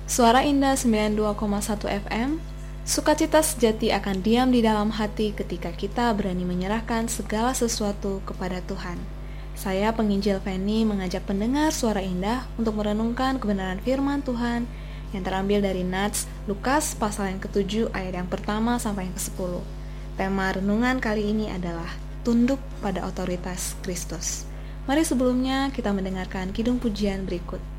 Suara Indah 92,1 FM. Sukacita sejati akan diam di dalam hati ketika kita berani menyerahkan segala sesuatu kepada Tuhan. Saya penginjil Feni mengajak pendengar Suara Indah untuk merenungkan kebenaran firman Tuhan yang terambil dari Nats Lukas pasal yang ke-7 ayat yang pertama sampai yang ke-10. Tema renungan kali ini adalah tunduk pada otoritas Kristus. Mari sebelumnya kita mendengarkan kidung pujian berikut.